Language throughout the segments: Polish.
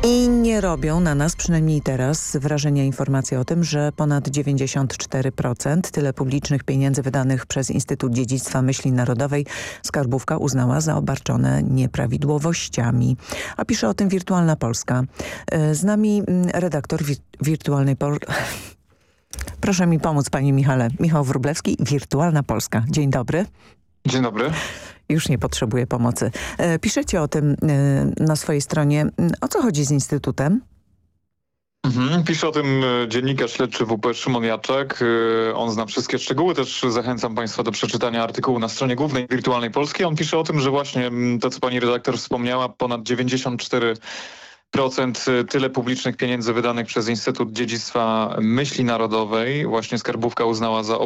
I nie robią na nas, przynajmniej teraz, wrażenia informacje o tym, że ponad 94% tyle publicznych pieniędzy wydanych przez Instytut Dziedzictwa Myśli Narodowej skarbówka uznała za obarczone nieprawidłowościami. A pisze o tym Wirtualna Polska. Z nami redaktor Wirtualnej Polski. Proszę mi pomóc, panie Michale. Michał Wróblewski, Wirtualna Polska. Dzień dobry. Dzień dobry. Już nie potrzebuję pomocy. Piszecie o tym na swojej stronie. O co chodzi z Instytutem? Pisze o tym dziennikarz śledczy WP Szymon Jaczek. On zna wszystkie szczegóły. Też zachęcam państwa do przeczytania artykułu na stronie głównej Wirtualnej Polskiej. On pisze o tym, że właśnie to, co pani redaktor wspomniała, ponad 94% tyle publicznych pieniędzy wydanych przez Instytut Dziedzictwa Myśli Narodowej właśnie skarbówka uznała za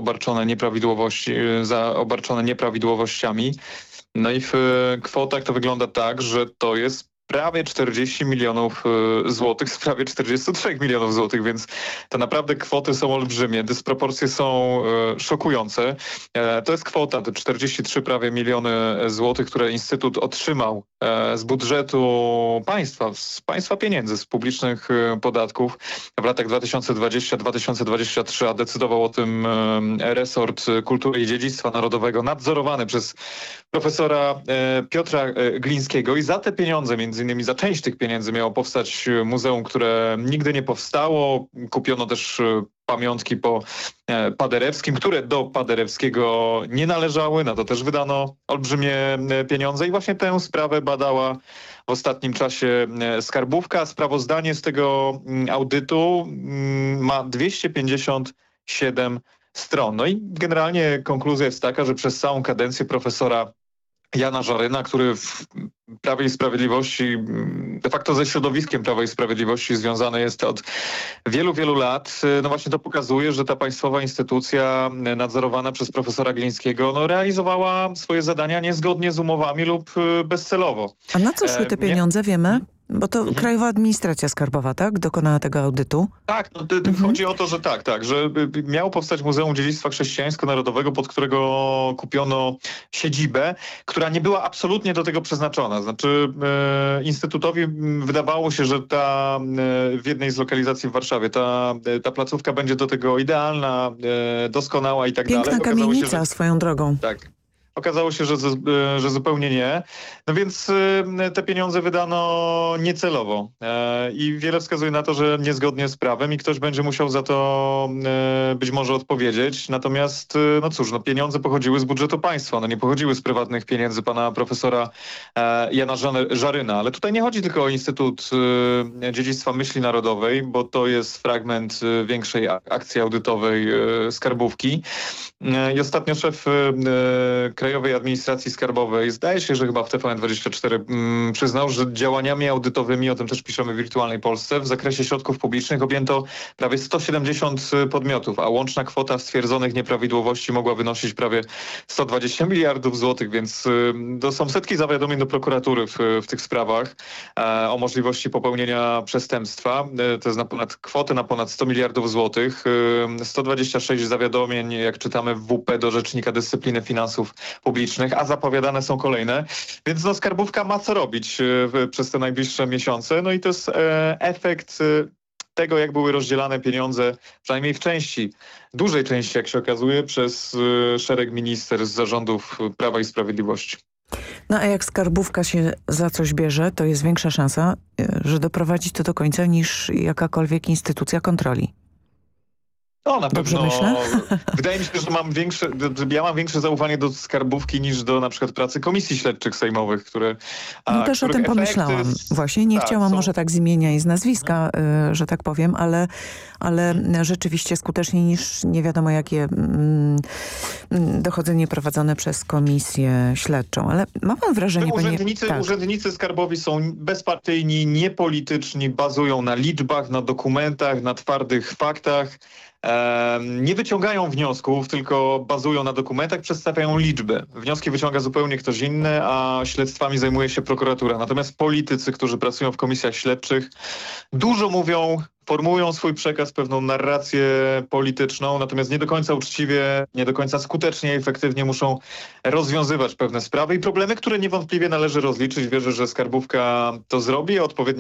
obarczone nieprawidłowościami. No i w kwotach to wygląda tak, że to jest prawie 40 milionów złotych z prawie 43 milionów złotych, więc to naprawdę kwoty są olbrzymie, dysproporcje są szokujące. To jest kwota, te 43 prawie miliony złotych, które Instytut otrzymał z budżetu państwa, z państwa pieniędzy, z publicznych podatków w latach 2020-2023, a decydował o tym resort kultury i dziedzictwa narodowego nadzorowany przez profesora Piotra Glińskiego i za te pieniądze, między innymi za część tych pieniędzy miało powstać muzeum, które nigdy nie powstało. Kupiono też pamiątki po Paderewskim, które do Paderewskiego nie należały. Na to też wydano olbrzymie pieniądze i właśnie tę sprawę badała w ostatnim czasie skarbówka. Sprawozdanie z tego audytu ma 257 stron. No i generalnie konkluzja jest taka, że przez całą kadencję profesora Jana Żaryna, który w Prawie i Sprawiedliwości, de facto ze środowiskiem Prawa i Sprawiedliwości związany jest od wielu, wielu lat, no właśnie to pokazuje, że ta państwowa instytucja nadzorowana przez profesora Glińskiego realizowała swoje zadania niezgodnie z umowami lub bezcelowo. A na co szły te pieniądze, wiemy? Bo to Krajowa Administracja Skarbowa, tak? Dokonała tego audytu? Tak, no, chodzi o to, że tak, że miało powstać Muzeum Dziedzictwa Chrześcijańsko-Narodowego, pod którego kupiono siedzibę, która nie była absolutnie do tego przeznaczona. Znaczy Instytutowi wydawało się, że w jednej z lokalizacji w Warszawie ta placówka będzie do tego idealna, doskonała i tak dalej. Piękna kamienica swoją drogą. Tak. Okazało się, że zupełnie nie. No więc te pieniądze wydano niecelowo i wiele wskazuje na to, że niezgodnie z prawem i ktoś będzie musiał za to być może odpowiedzieć. Natomiast no cóż, pieniądze pochodziły z budżetu państwa, one nie pochodziły z prywatnych pieniędzy pana profesora Jana Żaryna. Ale tutaj nie chodzi tylko o Instytut Dziedzictwa Myśli Narodowej, bo to jest fragment większej akcji audytowej skarbówki. I ostatnio szef Krajowej Administracji Skarbowej, zdaje się, że chyba w TVN24 przyznał, że działaniami audytowymi, o tym też piszemy w Wirtualnej Polsce, w zakresie środków publicznych objęto prawie 170 podmiotów, a łączna kwota stwierdzonych nieprawidłowości mogła wynosić prawie 120 miliardów złotych, więc to są setki zawiadomień do prokuratury w tych sprawach o możliwości popełnienia przestępstwa. To jest kwotę na ponad 100 miliardów złotych. 126 zawiadomień, jak czytamy w WP, do Rzecznika Dyscypliny Finansów Publicznych, a zapowiadane są kolejne. Więc skarbówka ma co robić przez te najbliższe miesiące. No i to jest efekt tego, jak były rozdzielane pieniądze, przynajmniej w części, dużej części, jak się okazuje, przez szereg ministerstw z zarządów Prawa i Sprawiedliwości. No a jak skarbówka się za coś bierze, to jest większa szansa, że doprowadzi to do końca niż jakakolwiek instytucja kontroli. No na Dobrze pewno. myślę? Wydaje mi się, że ja mam większe zaufanie do skarbówki niż do na przykład pracy komisji śledczych sejmowych, które... No też o tym pomyślałam. Właśnie nie chciałam może tak z imienia i z nazwiska, że tak powiem, ale rzeczywiście skuteczniej niż nie wiadomo jakie dochodzenie prowadzone przez komisję śledczą. Ale ma pan wrażenie, Urzędnicy skarbowi są bezpartyjni, niepolityczni, bazują na liczbach, na dokumentach, na twardych faktach. Nie wyciągają wniosków, tylko bazują na dokumentach, przedstawiają liczby. Wnioski wyciąga zupełnie ktoś inny, a śledztwami zajmuje się prokuratura. Natomiast politycy, którzy pracują w komisjach śledczych, dużo mówią, formułują swój przekaz, pewną narrację polityczną, natomiast nie do końca uczciwie, nie do końca skutecznie i efektywnie muszą rozwiązywać pewne sprawy i problemy, które niewątpliwie należy rozliczyć. Wierzę, że skarbówka to zrobi, a odpowiednie